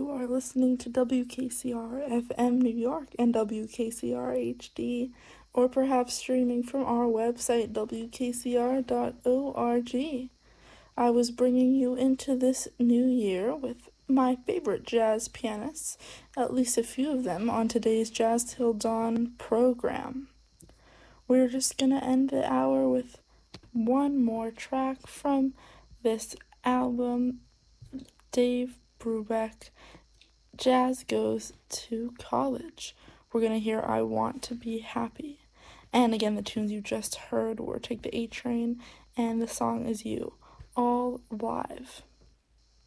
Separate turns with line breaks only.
You are listening to WKCR FM New York and WKCR HD, or perhaps streaming from our website WKCR.org. I was bringing you into this new year with my favorite jazz pianists, at least a few of them, on today's Jazz Till Dawn program. We're just gonna end the hour with one more track from this album, Dave Brubeck, Jazz Goes to College. We're gonna hear I Want to Be Happy. And again, the tunes you just heard were Take the A Train and The Song Is You, all live.